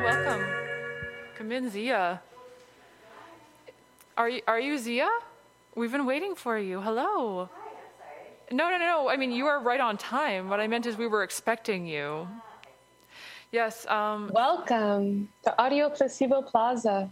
welcome. Come in, Zia. Are you Zia? We've been waiting for you. Hello. Hi, I'm sorry. No. I mean, you are right on time. What I meant is we were expecting you. Yes. Welcome to Audio Placebo Plaza.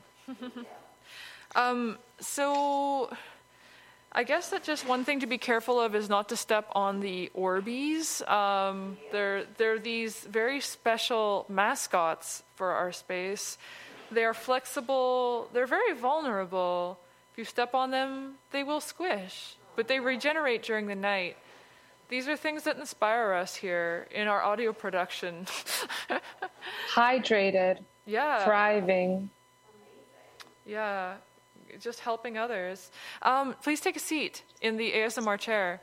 So I guess that just one thing to be careful of is not to step on the Orbeez. They're these very special mascots for our space. They are flexible. They're very vulnerable. If you step on them, they will squish, but they regenerate during the night. These are things that inspire us here in our audio production. Hydrated. Yeah. Thriving. Yeah. Just helping others. Please take a seat in the ASMR chair.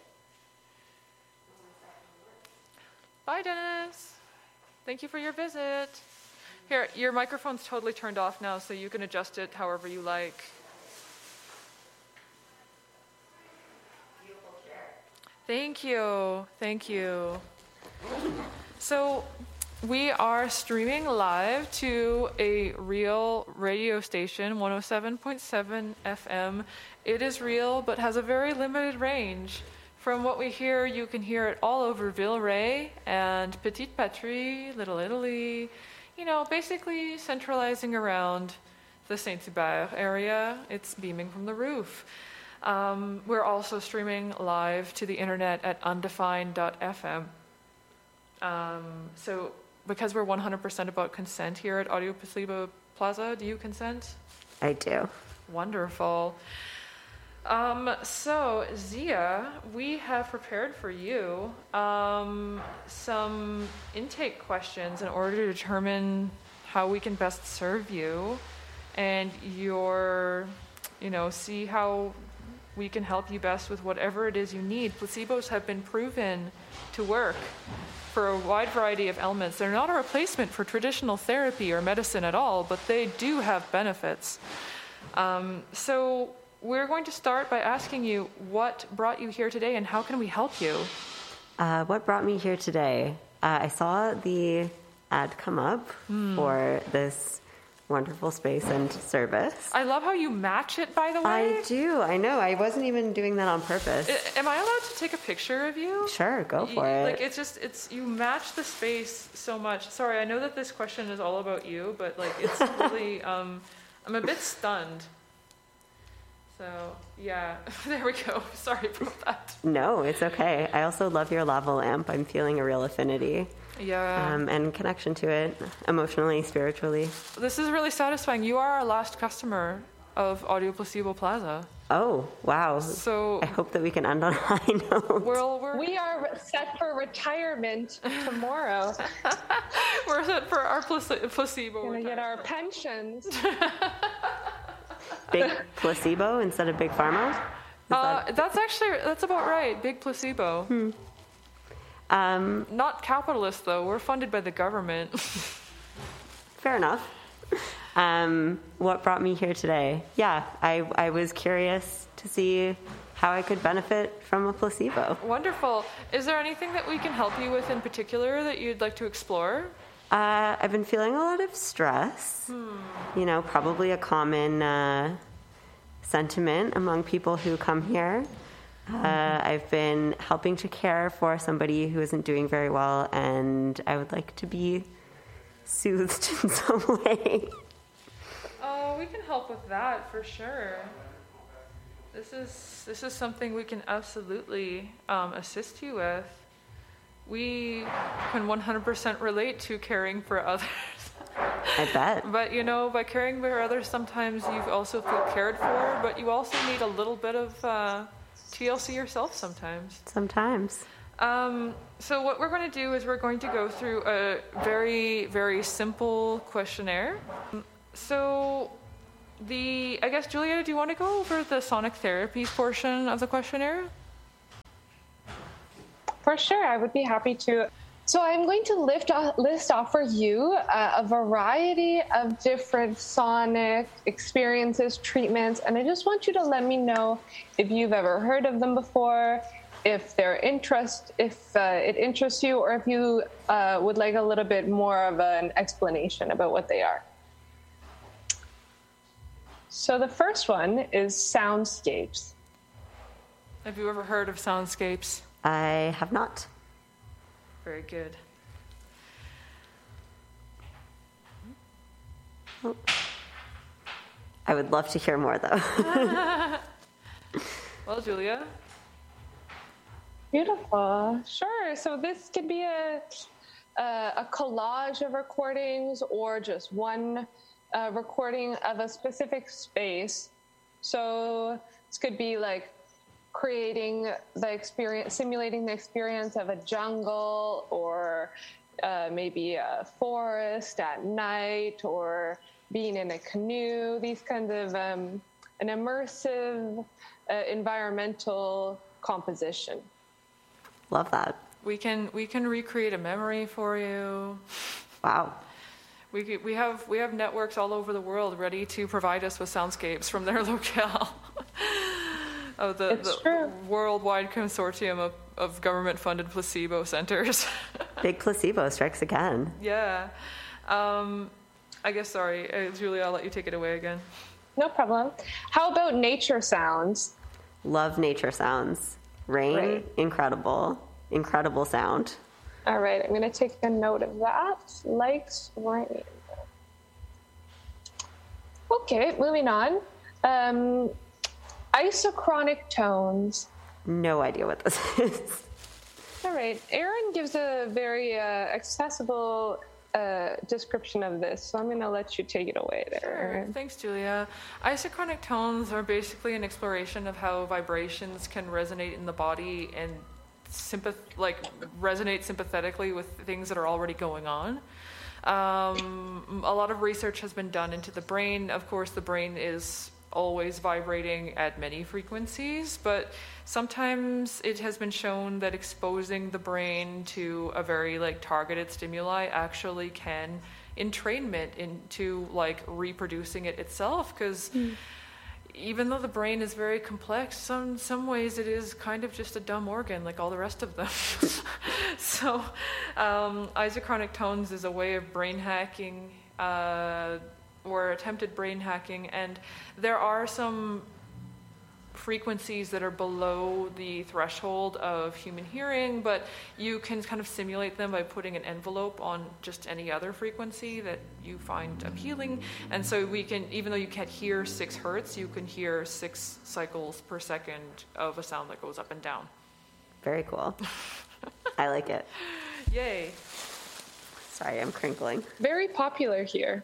Bye, Dennis. Thank you for your visit. Here, your microphone's totally turned off now, so you can adjust it however you like. Beautiful chair. Thank you. So, we are streaming live to a real radio station, 107.7 FM. It is real, but has a very limited range. From what we hear, you can hear it all over Villeray and Petite Patrie, Little Italy, basically centralizing around the Saint-Hubert area. It's beaming from the roof. We're also streaming live to the internet at undefined.fm. So because we're 100% about consent here at Audio Placebo Plaza, do you consent? I do. Wonderful. So, Zia, we have prepared for you some intake questions in order to determine how we can best serve you and see how we can help you best with whatever it is you need. Placebos have been proven to work for a wide variety of ailments. They're not a replacement for traditional therapy or medicine at all, but they do have benefits. So we're going to start by asking you what brought you here today and how can we help you? What brought me here today? I saw the ad come up for this wonderful space and service. I love how you match it, by the way. I do. I know. I wasn't even doing that on purpose. Am I allowed to take a picture of you? Sure, go for it. Like, it's you match the space so much. Sorry, I know that this question is all about you, but like it's really I'm a bit stunned. So yeah, there we go. Sorry about that. No, it's okay. I also love your lava lamp. I'm feeling a real affinity. Yeah. And connection to it, emotionally, spiritually. This is really satisfying. You are our last customer of Audio Placebo Plaza. Oh, wow. So I hope that we can end on a high note. We are set for retirement tomorrow. We're set for our placebo. We're going to get our pensions. Big placebo instead of big pharma? That's about right. Big placebo. Not capitalist, though. We're funded by the government. Fair enough. What brought me here today? Yeah, I was curious to see how I could benefit from a placebo. Wonderful. Is there anything that we can help you with in particular that you'd like to explore? I've been feeling a lot of stress. Probably a common sentiment among people who come here. I've been helping to care for somebody who isn't doing very well, and I would like to be soothed in some way. Oh, we can help with that for sure. This is something we can absolutely assist you with. We can 100% relate to caring for others. I bet. But by caring for others, sometimes you also feel cared for, but you also need a little bit of TLC yourself sometimes. Sometimes. So what we're going to do is we're going to go through a very, very simple questionnaire. So I guess, Julia, do you want to go over the sonic therapy portion of the questionnaire? For sure, I would be happy to. So I'm going to list off for you a variety of different sonic experiences, treatments, and I just want you to let me know if you've ever heard of them before, if it interests you, or if you would like a little bit more of an explanation about what they are. So the first one is soundscapes. Have you ever heard of soundscapes? I have not. Very good. I would love to hear more, though. Well, Julia? Beautiful. Sure. So this could be a collage of recordings, or just one recording of a specific space. So this could be like creating the experience, simulating the experience of a jungle, or maybe a forest at night, or being in a canoe. These kinds of an immersive environmental composition. Love that. We can recreate a memory for you. Wow. We have networks all over the world ready to provide us with soundscapes from their locale. Of the worldwide consortium of government-funded placebo centers. Big placebo strikes again. Yeah. I guess, sorry, Julia, I'll let you take it away again. No problem. How about nature sounds? Love nature sounds. Rain, Right. Incredible sound. All right, I'm going to take a note of that. Likes rain. Okay, moving on. Isochronic tones. No idea what this is. All right, Aaron gives a very accessible description of this, so I'm going to let you take it away there, Sure. Aaron. Thanks, Julia. Isochronic tones are basically an exploration of how vibrations can resonate in the body and resonate sympathetically with things that are already going on. A lot of research has been done into the brain. Of course, the brain is always vibrating at many frequencies, but sometimes it has been shown that exposing the brain to a very targeted stimuli actually can entrainment into reproducing it itself, because even though the brain is very complex, some ways it is kind of just a dumb organ like all the rest of them. So isochronic tones is a way of brain hacking, or attempted brain hacking, and there are some frequencies that are below the threshold of human hearing, but you can kind of simulate them by putting an envelope on just any other frequency that you find appealing. And so we can, even though you can't hear 6 hertz, you can hear 6 cycles per second of a sound that goes up and down. Very cool. I like it. Yay. Sorry, I'm crinkling. Very popular here.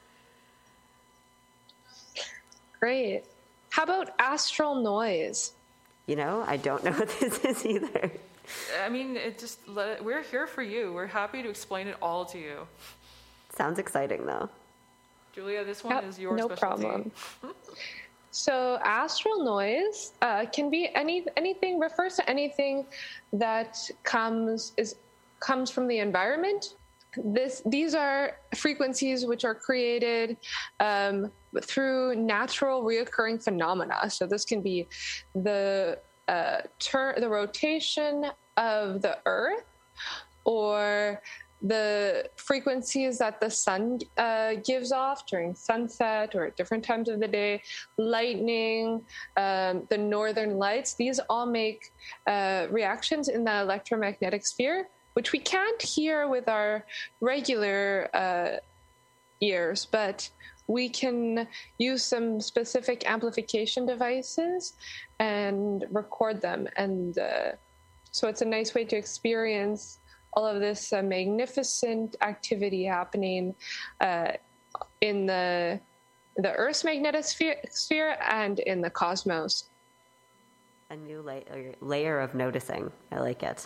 Great. How about astral noise? I don't know what this is either. I mean, we're here for you. We're happy to explain it all to you. Sounds exciting, though. Julia, this one is your no specialty. problem. So astral noise can be anything, refers to anything that comes from the environment. These are frequencies which are created through natural reoccurring phenomena. So this can be the rotation of the Earth, or the frequencies that the sun gives off during sunset or at different times of the day, lightning, the northern lights. These all make reactions in the electromagnetic sphere, which we can't hear with our regular ears, but we can use some specific amplification devices and record them. And so it's a nice way to experience all of this magnificent activity happening in the Earth's magnetic sphere and in the cosmos. A new layer of noticing. I like it.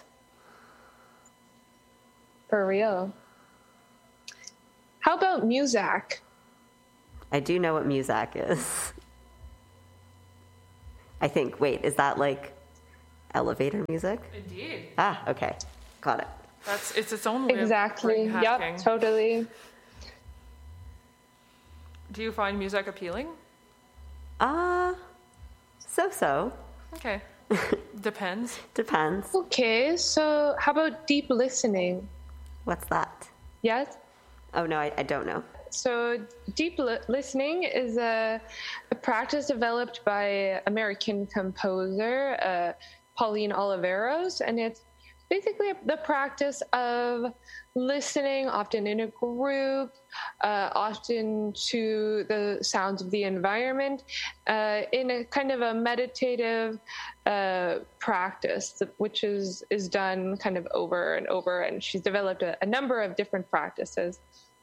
For real. How about Muzak? I do know what Muzak is. I think, wait, is that like elevator music? Indeed. Ah, okay. Got it. It's its own way Exactly. of brain hacking. Yep, totally. Do you find music appealing? So. Okay. Depends. Depends. Okay, so how about deep listening? What's that? Yes? Oh, no, I don't know. So deep listening is a practice developed by American composer Pauline Oliveros, and it's basically the practice of listening, often in a group, often to the sounds of the environment, in a kind of a meditative practice, which is done kind of over and over. And she's developed a number of different practices.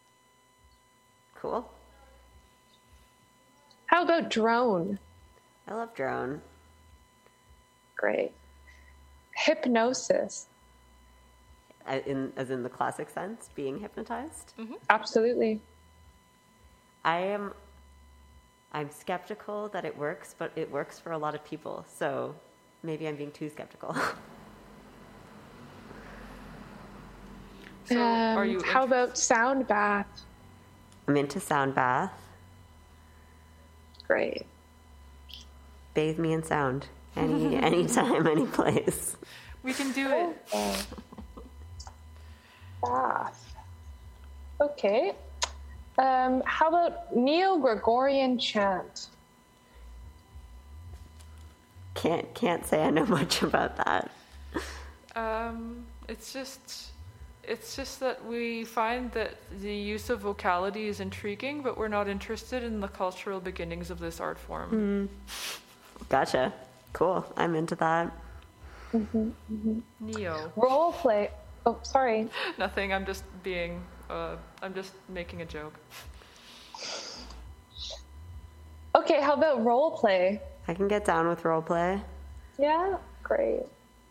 Cool. How about drone? I love drone. Great. Hypnosis. As in the classic sense, being hypnotized? Mm-hmm. Absolutely. I'm skeptical that it works, but it works for a lot of people. So maybe I'm being too skeptical. So are you How about sound bath? I'm into sound bath. Great. Bathe me in sound. Anytime, any place. We can do it. Bath. Okay. How about Neo-Gregorian chant? Can't say I know much about that. It's just that we find that the use of vocality is intriguing, but we're not interested in the cultural beginnings of this art form. Gotcha. Cool. I'm into that. Neo. Role play. Oh, sorry. Nothing. I'm just making a joke. Okay, how about role play? I can get down with role play. Yeah, great.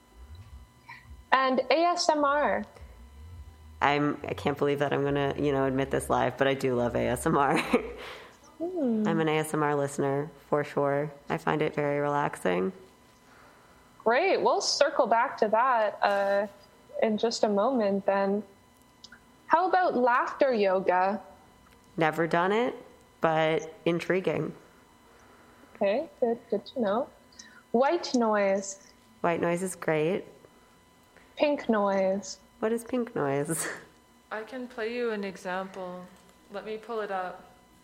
And ASMR. I can't believe that I'm gonna, admit this live, but I do love ASMR. I'm an ASMR listener for sure. I find it very relaxing. Great. We'll circle back to that in just a moment then. How about laughter yoga? Never done it, but intriguing. Okay, good to know. White noise. White noise is great. Pink noise. What is pink noise? I can play you an example. Let me pull it up.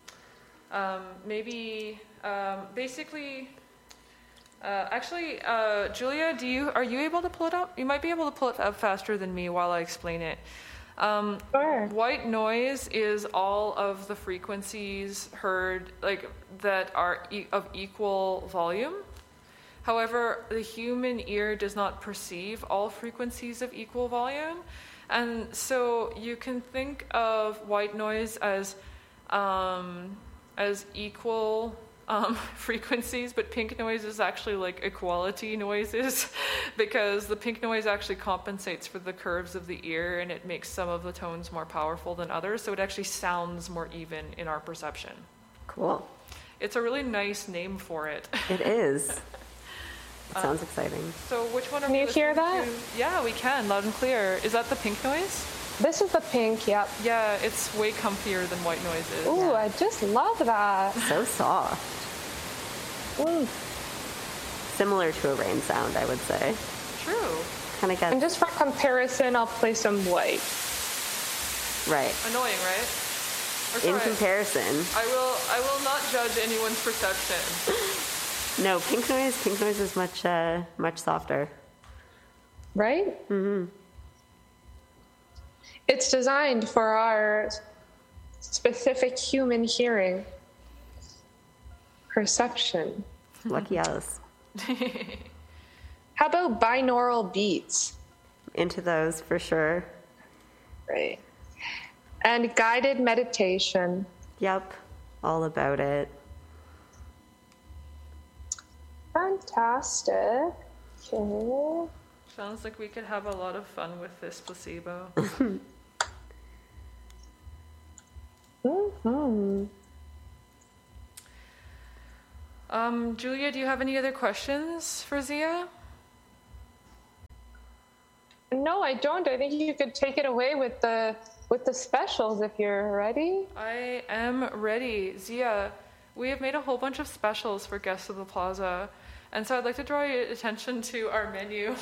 Julia, are you able to pull it up? You might be able to pull it up faster than me while I explain it. Sure. White noise is all of the frequencies heard that are of equal volume. However, the human ear does not perceive all frequencies of equal volume. And so you can think of white noise as equal frequencies, but pink noise is actually like equality noises because the pink noise actually compensates for the curves of the ear and it makes some of the tones more powerful than others. So it actually sounds more even in our perception. Cool. It's a really nice name for it. It is. It sounds exciting. So which one are Can we you hear listening that? to? Yeah, we can, loud and clear. Is that the pink noise? This is the pink, yep. Yeah, it's way comfier than white noise is. Ooh, I just love that. So soft. Ooh. Similar to a rain sound, I would say. True. Kind of And gets just for comparison, I'll play some white. right. Annoying, right? Or In sorry, comparison, I will not judge anyone's perception. no, pink noise is much softer. Right? Mm-hmm. It's designed for our specific human hearing. Perception. Lucky us. How about binaural beats? Into those for sure. Right. And guided meditation. Yep, all about it. Fantastic. Okay. Sounds like we could have a lot of fun with this placebo. Mm-hmm. Julia, do you have any other questions for Zia? No, I don't. I think you could take it away with the specials if you're ready. I am ready. Zia, we have made a whole bunch of specials for Guests of the Plaza, And so I'd like to draw your attention to our menu.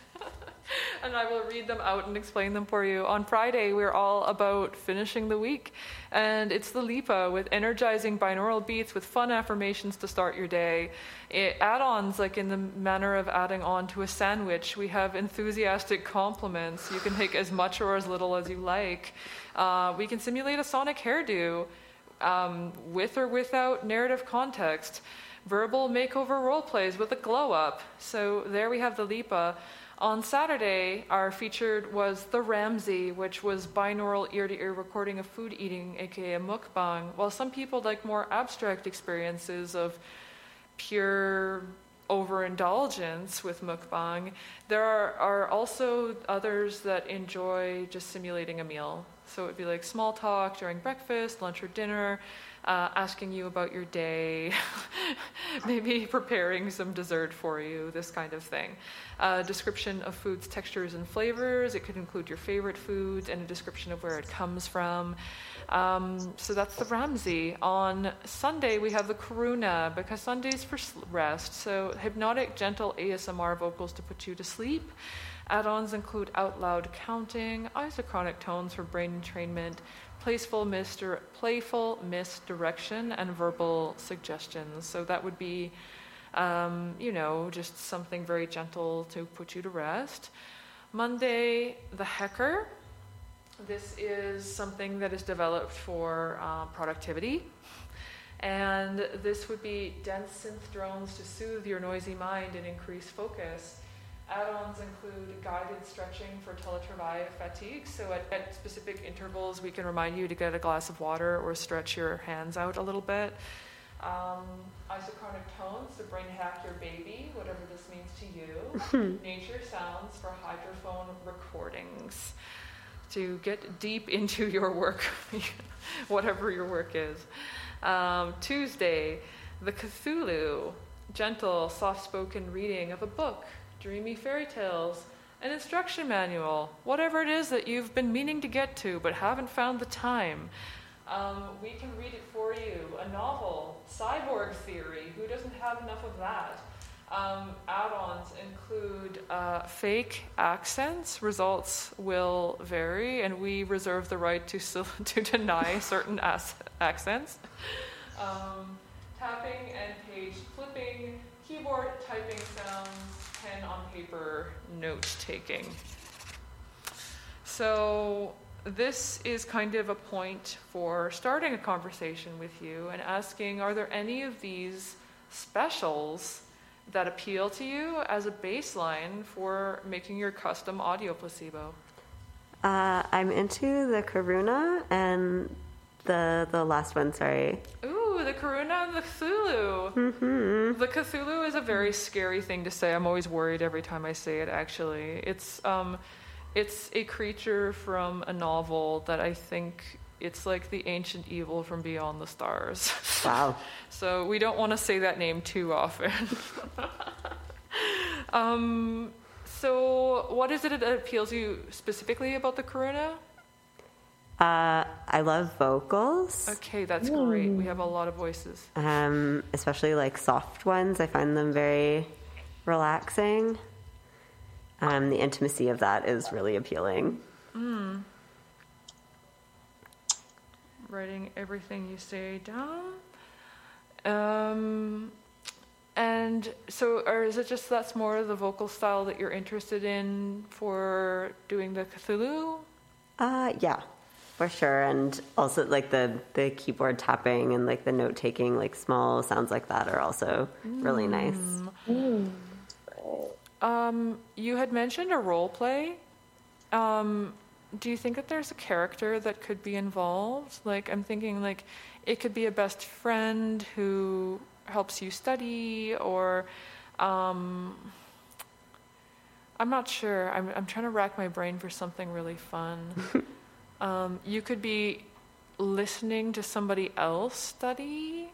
And I will read them out and explain them for you. On Friday, we're all about finishing the week. And it's the Lipa with energizing binaural beats with fun affirmations to start your day. Add-ons, like in the manner of adding on to a sandwich, we have enthusiastic compliments. You can take as much or as little as you like. We can simulate a sonic hairdo with or without narrative context. Verbal makeover role plays with a glow up. So there we have the Lipa. On Saturday, our featured was The Ramsay, which was binaural ear-to-ear recording of food eating, aka a mukbang. While some people like more abstract experiences of pure overindulgence with mukbang, there are also others that enjoy just simulating a meal. So it'd be like small talk during breakfast, lunch, or dinner, asking you about your day, maybe preparing some dessert for you, this kind of thing. Description of foods, textures, and flavors. It could include your favorite foods and a description of where it comes from. So that's the Ramsay. On Sunday, we have the Karuna, because Sunday's for rest. So hypnotic, gentle ASMR vocals to put you to sleep. Add-ons include out loud counting, isochronic tones for brain entrainment, playful misdirection, and verbal suggestions. So that would be, just something very gentle to put you to rest. Monday, the Hecker. This is something that is developed for productivity. And this would be dense synth drones to soothe your noisy mind and increase focus. Add-ons include guided stretching for teletravail fatigue. So at specific intervals, we can remind you to get a glass of water or stretch your hands out a little bit. Isochronic tones to brain hack your baby, whatever this means to you. Nature sounds for hydrophone recordings to get deep into your work, whatever your work is. Tuesday, the Cthulhu, gentle, soft-spoken reading of a book, dreamy fairy tales, an instruction manual, whatever it is that you've been meaning to get to but haven't found the time. We can read it for you. A novel, Cyborg Theory, who doesn't have enough of that? Add-ons include fake accents. Results will vary, and we reserve the right to deny certain accents. Tapping and page flipping, keyboard typing sounds, pen on paper note-taking. So this is kind of a point for starting a conversation with you and asking, are there any of these specials that appeal to you as a baseline for making your custom audio placebo? I'm into the Karuna and the last one, sorry. Ooh, the Karuna and the Cthulhu. Mm-hmm. The Cthulhu is a very scary thing to say. I'm always worried every time I say it, actually. It's a creature from a novel that I think it's like the ancient evil from beyond the stars. Wow. So we don't want to say that name too often. So what is it that appeals you specifically about the Karuna? I love vocals. Okay, that's great. We have a lot of voices. Especially like soft ones. I find them very relaxing. The intimacy of that is really appealing. Writing everything you say down. And so, or is it just that's more the vocal style that you're interested in for doing the Cthulhu? Yeah, for sure. And also like the keyboard tapping and like the note taking, like small sounds like that are also really nice. You had mentioned a role play. Do you think that there's a character that could be involved? Like, I'm thinking like it could be a best friend who helps you study, or I'm not sure. I'm trying to rack my brain for something really fun. You could be listening to somebody else study.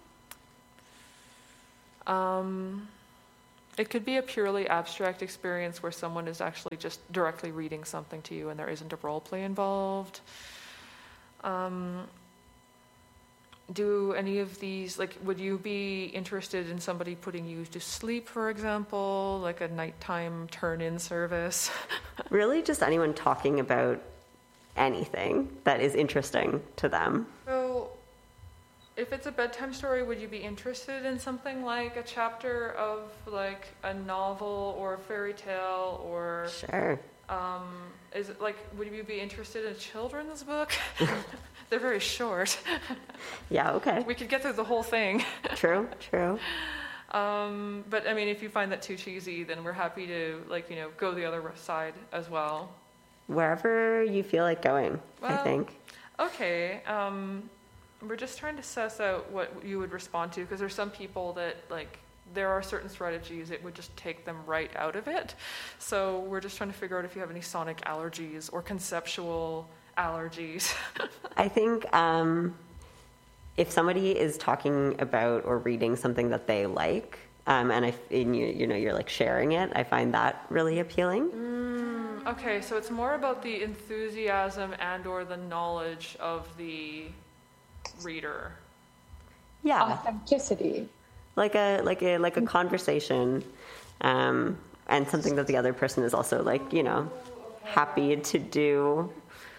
It could be a purely abstract experience where someone is actually just directly reading something to you and there isn't a role play involved. do any of these, like, would you be interested in somebody putting you to sleep, for example, like a nighttime turn-in service? Really, just anyone talking about anything that is interesting to them. So, if it's a bedtime story, would you be interested in something like a chapter of like a novel or a fairy tale, or Sure. is it like, would you be interested in a children's book? They're very short. Yeah, okay. We could get through the whole thing. True. But I mean, if you find that too cheesy, then we're happy to, like, you know, go the other side as well. Wherever you feel like going, I Well, think. Okay. We're just trying to suss out what you would respond to, because there's some people that, like, there are certain strategies it would just take them right out of it. So we're just trying to figure out if you have any sonic allergies or conceptual allergies. I think if somebody is talking about or reading something that they like, and you're like sharing it, I find that really appealing. Okay, so it's more about the enthusiasm and or the knowledge of the reader. Yeah, Authenticity. like a conversation, and something that the other person is also, like, you know, happy to do.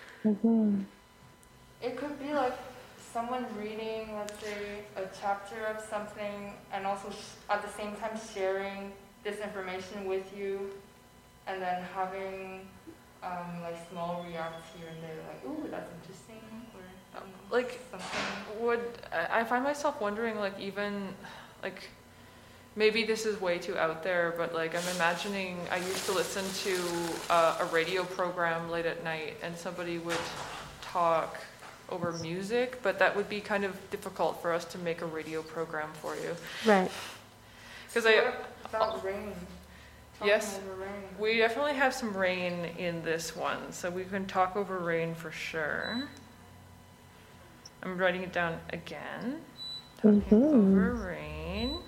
It could be like someone reading, let's say, a chapter of something, and also at the same time sharing this information with you, and then having like small reacts here and there, like, ooh, that's interesting, or Like, something. I find myself wondering, like, even, like, maybe this is way too out there, but, like, I'm imagining I used to listen to a radio program late at night, and somebody would talk over music, but that would be kind of difficult for us to make a radio program for you. Right. Because What about rain? Talking Yes. over rain. we definitely have some rain in this one, so we can talk over rain for sure. I'm writing it down again. Talking over rain.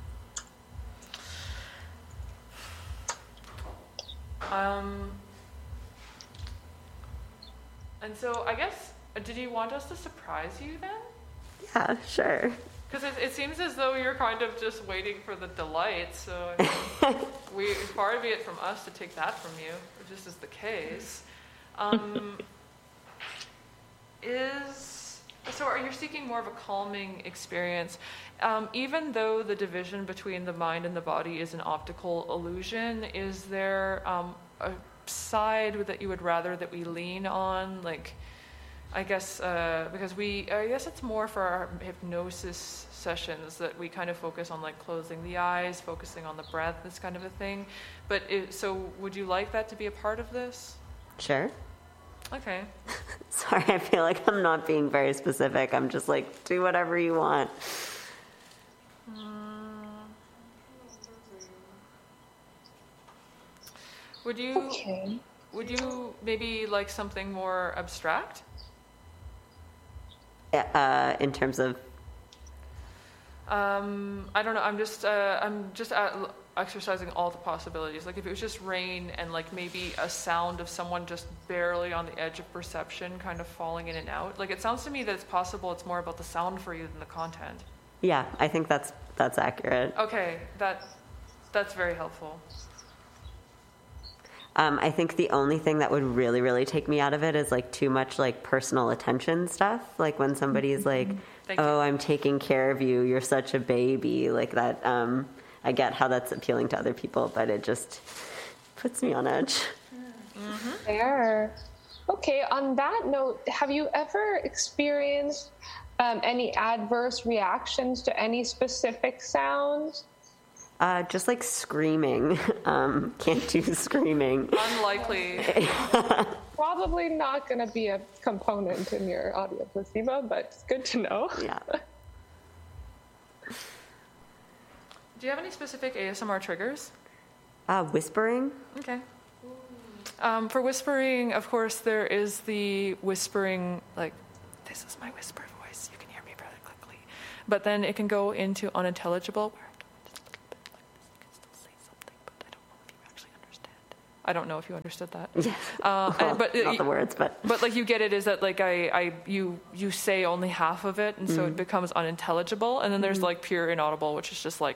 And so I guess, did you want us to surprise you then? Yeah, sure. Because it seems as though you're kind of just waiting for the delight, so I mean, far be it from us to take that from you, if this is the case. So are you seeking more of a calming experience? Even though the division between the mind and the body is an optical illusion, is there a side that you would rather that we lean on? Like, I guess because I guess it's more for our hypnosis sessions that we kind of focus on, like, closing the eyes, focusing on the breath, this kind of a thing. But so would you like that to be a part of this? Sure. Okay. Sorry, I feel like I'm not being very specific. I'm just like, do whatever you want. Would you Okay. would you maybe like something more abstract? In terms of, I don't know. I'm just exercising all the possibilities. Like, if it was just rain and, like, maybe a sound of someone just barely on the edge of perception, kind of falling in and out. Like, it sounds to me that it's possible it's more about the sound for you than the content. yeah, I think that's accurate. Okay, that's very helpful. I think the only thing that would really, really take me out of it is, like, too much, like, personal attention stuff. Like, when somebody's like, Thank you. oh, I'm taking care of you, you're such a baby, like that. I get how that's appealing to other people, but it just puts me on edge. Fair. Okay, on that note, have you ever experienced any adverse reactions to any specific sounds? Just like screaming. Can't do screaming. Unlikely. Probably not going to be a component in your audio placebo, but it's good to know. Yeah. Do you have any specific ASMR triggers? Whispering. Okay. For whispering, of course, there is the whispering, like, this is my whisper voice. You can hear me very quickly. But then it can go into unintelligible, where I'm doing just a little bit like this. You can still say something, but I don't know if you actually understand it. I don't know if you understood that. Yes. Well, but not the words, but like you get it is that like you say only half of it, and so it becomes unintelligible, and then there's like pure inaudible, which is just like.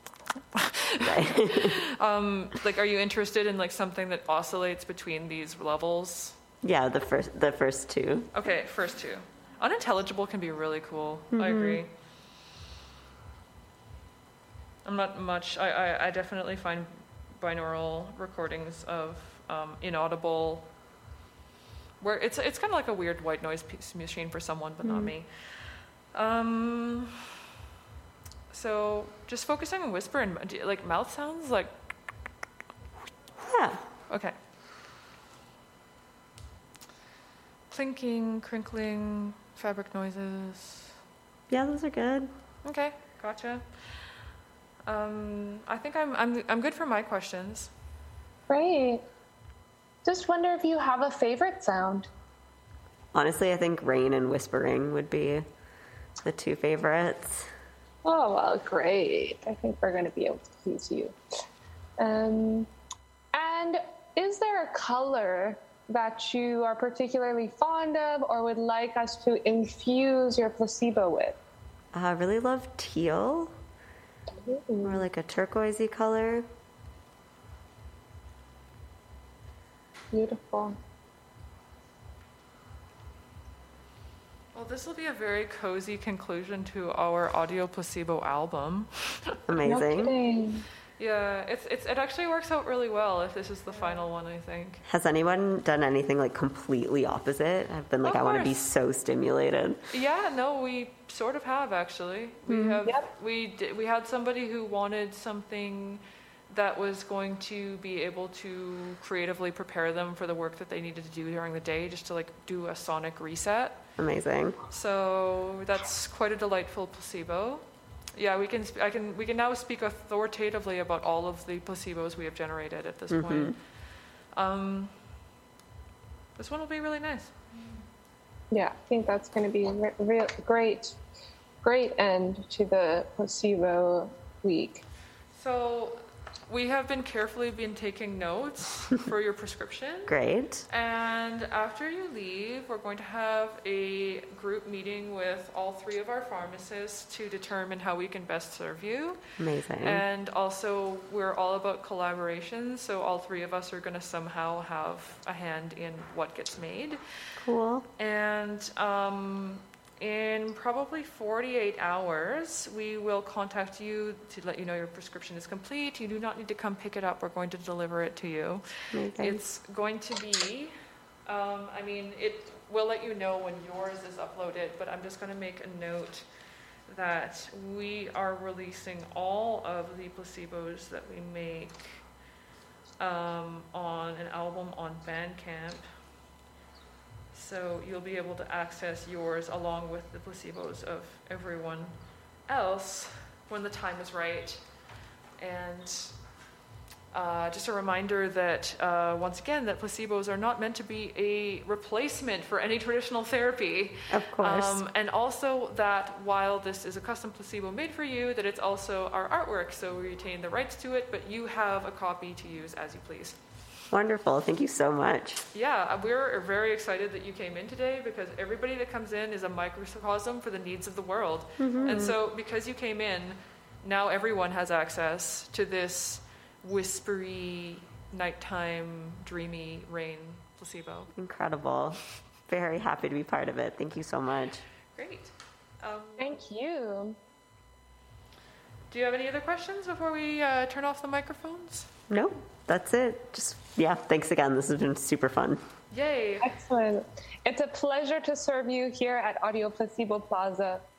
Like, are you interested in like something that oscillates between these levels? Yeah, the first two. Okay, first two. Unintelligible can be really cool. I agree. I'm not much. I definitely find binaural recordings of inaudible, where it's kind of like a weird white noise machine for someone, but not me. So just focusing on whisper and like mouth sounds, like. Yeah. Okay. Clinking, crinkling, fabric noises. Yeah, those are good. Okay, gotcha. I think I'm good for my questions. Great. Just wonder if you have a favorite sound. Honestly, I think rain and whispering would be the two favorites. Oh, well, great. I think we're going to be able to please you. And is there a color that you are particularly fond of or would like us to infuse your placebo with? I really love teal, or like a turquoisey color. Beautiful. Well, this will be a very cozy conclusion to our audio placebo album. Amazing. No kidding. Yeah, it actually works out really well if this is the final one, I think. Has anyone done anything like completely opposite? I've been like, Of I want to be course. so stimulated. Yeah, no, we sort of have actually. We had somebody who wanted something that was going to be able to creatively prepare them for the work that they needed to do during the day, just to like do a sonic reset. Amazing. So that's quite a delightful placebo. Yeah, we can now speak authoritatively about all of the placebos we have generated at this point. This one will be really nice. Yeah, I think that's going to be a great end to the placebo week. So we have been carefully taking notes for your prescription. Great. And after you leave, we're going to have a group meeting with all three of our pharmacists to determine how we can best serve you. Amazing. And also, we're all about collaboration, so all three of us are going to somehow have a hand in what gets made. Cool. And in probably 48 hours, we will contact you to let you know your prescription is complete. You do not need to come pick it up. We're going to deliver it to you. Amazing. It's going to be, it will let you know when yours is uploaded, but I'm just going to make a note that we are releasing all of the placebos that we make on an album on Bandcamp. So you'll be able to access yours along with the placebos of everyone else when the time is right. And just a reminder that, once again, that placebos are not meant to be a replacement for any traditional therapy. Of course. And also that while this is a custom placebo made for you, that it's also our artwork, so we retain the rights to it, but you have a copy to use as you please. Wonderful. Thank you so much. Yeah, we're very excited that you came in today because everybody that comes in is a microcosm for the needs of the world. And so because you came in, now everyone has access to this whispery, nighttime, dreamy rain placebo. Incredible. Very happy to be part of it. Thank you so much. Great. Thank you. Do you have any other questions before we turn off the microphones? No, that's it. Thanks again. This has been super fun. Yay. Excellent. It's a pleasure to serve you here at Audio Placebo Plaza.